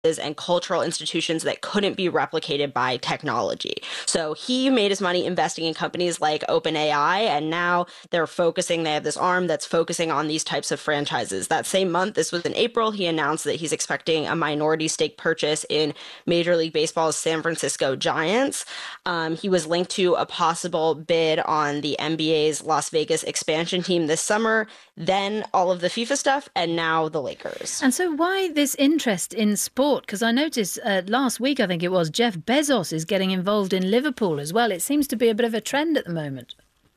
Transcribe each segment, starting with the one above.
and cultural institutions that couldn't be replicated by technology. So he made his money investing in companies like OpenAI, and now they have this arm that's focusing on these types of franchises. That same month, this was in April, he announced that he's expecting a minority stake purchase in Major League Baseball's San Francisco Giants. He was linked to a possible bid on the NBA's Las Vegas expansion team this summer, then all of the FIFA stuff, and now the Lakers. And so why this interest in sport? Because I noticed last week, I think it was, Jeff Bezos is getting involved in Liverpool as well. It seems to be a bit of a trend at the moment.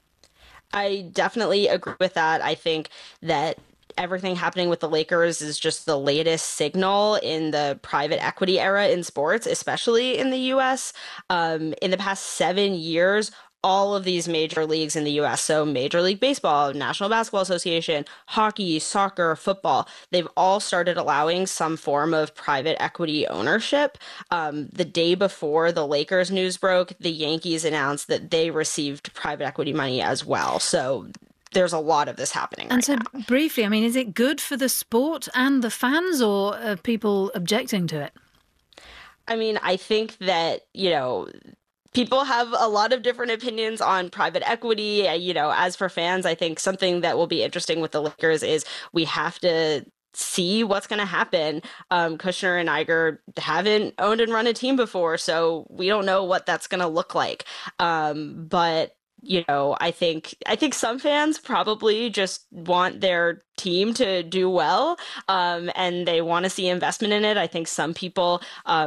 I definitely agree with that. I think that everything happening with the Lakers is just the latest signal in the private equity era in sports, especially in the U.S. In the past 7 years, all of these major leagues in the U.S., so Major League Baseball, National Basketball Association, hockey, soccer, football, they've all started allowing some form of private equity ownership. The day before the Lakers news broke, the Yankees announced that they received private equity money as well. So there's a lot of this happening right now. And so briefly, I mean, is it good for the sport and the fans, or are people objecting to it? I mean, I think that, people have a lot of different opinions on private equity. As for fans, I think something that will be interesting with the Lakers is we have to see what's going to happen. Kushner and Iger haven't owned and run a team before, so we don't know what that's going to look like. But I think some fans probably just want their team to do well, and they want to see investment in it. I think some people,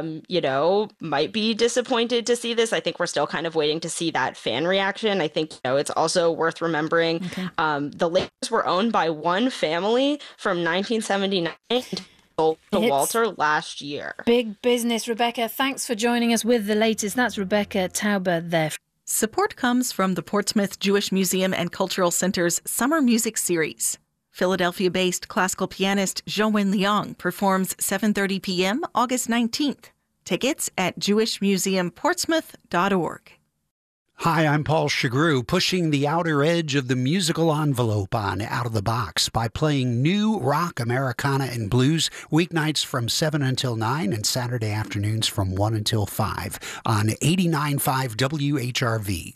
might be disappointed to see this. I think we're still kind of waiting to see that fan reaction. I think, it's also worth remembering the Lakers were owned by one family from 1979 to Walter last year. Big business. Rebecca, thanks for joining us with the latest. That's Rebecca Tauber there. Support comes from the Portsmouth Jewish Museum and Cultural Center's Summer Music Series. Philadelphia-based classical pianist Joanne Leong performs 7:30 p.m. August 19th. Tickets at jewishmuseumportsmouth.org. Hi, I'm Paul Chagru, pushing the outer edge of the musical envelope on Out of the Box by playing new rock, Americana, and blues weeknights from 7 until 9 and Saturday afternoons from 1 until 5 on 89.5 WHRV.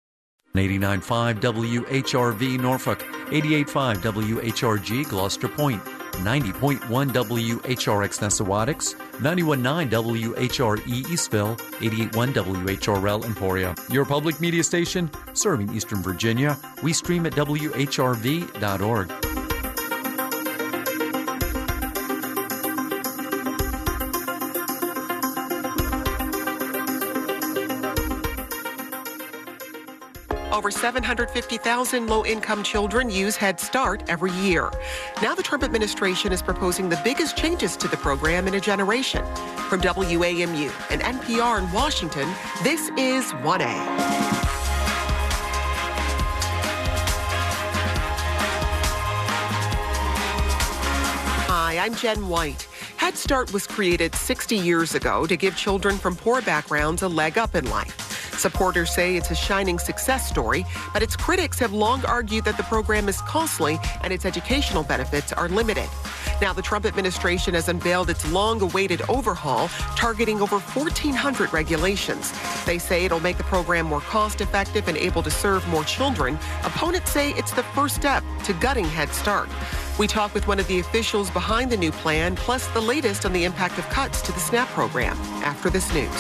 89.5 WHRV Norfolk, 88.5 WHRG Gloucester Point, 90.1 WHRX Nessawadix, 91.9 WHRE Eastville, 88.1 WHRL Emporia. Your public media station serving Eastern Virginia. We stream at WHRV.org. Over 750,000 low-income children use Head Start every year. Now the Trump administration is proposing the biggest changes to the program in a generation. From WAMU and NPR in Washington, this is 1A. Hi, I'm Jen White. Head Start was created 60 years ago to give children from poor backgrounds a leg up in life. Supporters say it's a shining success story, but its critics have long argued that the program is costly and its educational benefits are limited. Now, the Trump administration has unveiled its long-awaited overhaul, targeting over 1,400 regulations. They say it'll make the program more cost-effective and able to serve more children. Opponents say it's the first step to gutting Head Start. We talk with one of the officials behind the new plan, plus the latest on the impact of cuts to the SNAP program after this news.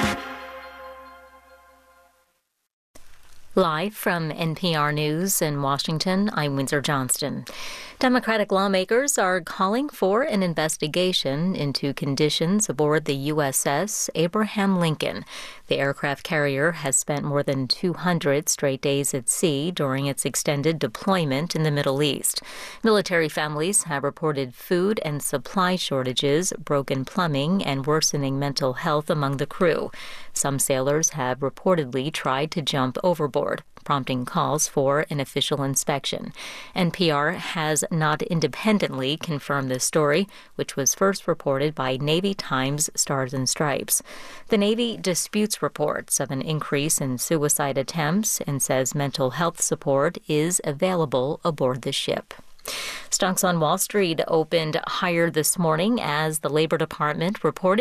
Live from NPR News in Washington, I'm Windsor Johnston. Democratic lawmakers are calling for an investigation into conditions aboard the USS Abraham Lincoln. The aircraft carrier has spent more than 200 straight days at sea during its extended deployment in the Middle East. Military families have reported food and supply shortages, broken plumbing, and worsening mental health among the crew. Some sailors have reportedly tried to jump overboard, prompting calls for an official inspection. NPR has not independently confirmed this story, which was first reported by Navy Times Stars and Stripes. The Navy disputes reports of an increase in suicide attempts and says mental health support is available aboard the ship. Stocks on Wall Street opened higher this morning as the Labor Department reported